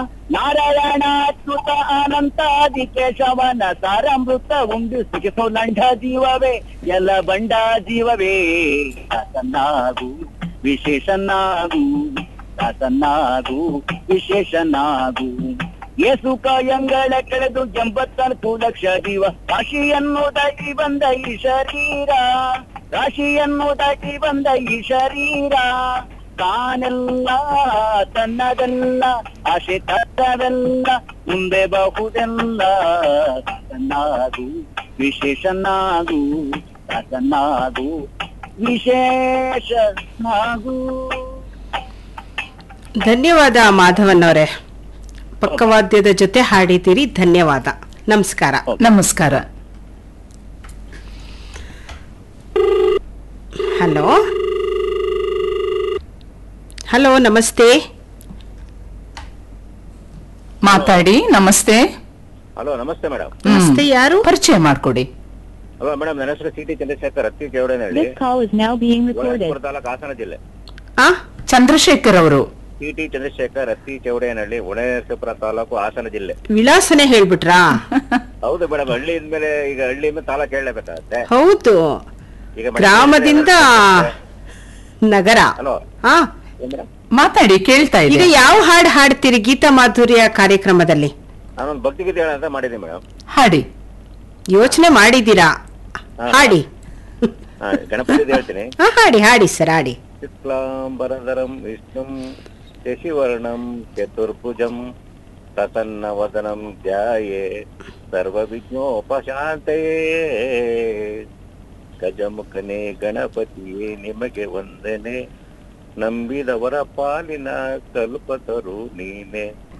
ನಾರಾಯಣಾಚ್ಯುತ ಅನಂತಾದಿ ಕೇಶವನ ಸಾರಾಮೃತ ಉಂಡು ಸಿಗಿಸೋ ಲಂಡ ಜೀವವೇ ಎಲ್ಲ ಬಂಡ ಜೀವವೇ ದಾಸನಾಗು ವಿಶೇಷನಾಗು ದಾಸನಾಗು ವಿಶೇಷನಾಗು ಏಸು ಕಾಯಂಗಳ ಕೆಳೆದು 84 ಲಕ್ಷ ಜೀವ ರಾಶಿಯನ್ನು ದಾಟಿ ಬಂದ ಈ ಶರೀರ ರಾಶಿಯನ್ನು ದಾಟಿ ಬಂದ ಈ ಶರೀರ ತಾನೆಲ್ಲ ತನ್ನದೆಲ್ಲ ಆಶೆ ತನ್ನವೆಲ್ಲ ಮುಂದೆ ಬಹುದೆಲ್ಲ ದಾಸನಾಗು ವಿಶೇಷನಾಗು ದಾಸನಾಗು ವಿಶೇಷನಾಗು. ಧನ್ಯವಾದ ಮಾಧವನ್ನವರೇ, ಪಕ್ಕವಾದ್ಯದ ಜೊತೆ ಹಾಡಿದ್ದೀರಿ. ಧನ್ಯವಾದ. ನಮಸ್ಕಾರ. ನಮಸ್ಕಾರ. ಹಲೋ ಹಲೋ, ನಮಸ್ತೆ. ಮಾತಾಡಿ. ನಮಸ್ತೆ. ಹಲೋ, ನಮಸ್ತೆ ಮೇಡಮ್. ನಮಸ್ತೆ. ಯಾರು? ಪರಿಚಯ ಮಾಡ್ಕೊಡಿ. ಹಲೋ ಮೇಡಮ್, ನನ್ನ ಹೆಸರು ಸಿಟಿ ಚಂದ್ರಶೇಖರ್, ಹತ್ತಿ ಚೌಡೇನಹಳ್ಳಿ, ತಾಲೂಕು, ಹಾಸನ ಜಿಲ್ಲೆ. ಚಂದ್ರಶೇಖರ್ ಅವರು. ಸಿಟಿ ಚಂದ್ರಶೇಖರ್, ಹತ್ತಿ ಚೌಡೇನಹಳ್ಳಿ, ಹೊಳೆನರಸೀಪುರ ತಾಲೂಕು, ಹಾಸನ ಜಿಲ್ಲೆ. ವಿಳಾಸನೆ ಹೇಳ್ಬಿಟ್ರಾ? ಹೌದು ಮೇಡಮ್, ಹಳ್ಳಿ ಇದ್ಮೇಲೆ ಈಗ ಹಳ್ಳಿ ಮೇಲೆ ತಾಲೂಕು ಹೇಳಬೇಕಾಗತ್ತೆ. ಹೌದು, ಈಗ ಗ್ರಾಮದಿಂದ ನಗರ. ಹಲೋ, ಹಾ ಮಾತಾಡಿ, ಕೇಳ್ತಾ ಈಗ ಇದೆ. ಯಾವ ಹಾಡು ಹಾಡ್ತೀರಿ ಗೀತಾ ಮಾಧುರ್ಯ ಕಾರ್ಯಕ್ರಮದಲ್ಲಿ? ನಾನೊಂದು ಭಕ್ತಿಗೀತೆ ಹೇಳಂತ ಮಾಡಿದ್ದೀನಿ ಮೇಡಮ್. ಹಾಡಿ. ಯೋಚನೆ ಮಾಡಿದ್ದೀರಾ? ಹಾಡಿ. ಗಣಪತಿ ಹೇಳ್ತೀನಿ. ಹಾಡಿ ಹಾಡಿ ಸರ್, ಹಾಡಿ. ಶುಕ್ಲಾಂಬರಧರಂ ವಿಷ್ಣುಂ ಶಶಿವರ್ಣಂ ಚತುರ್ಭುಜಂ ಪ್ರಸನ್ನವದನಂ ಧ್ಯಾಯೇ ಸರ್ವವಿಘ್ನೋಪಶಾಂತಯೇ. ಗಜಮುಖನೇ ಗಣಪತಿಯೇ ನಿಮಗೆ ವಂದನೆ, ನಂಬಿದವರ ಪಾಲಿನ ಕಲ್ಪತರು ನೀನೆ.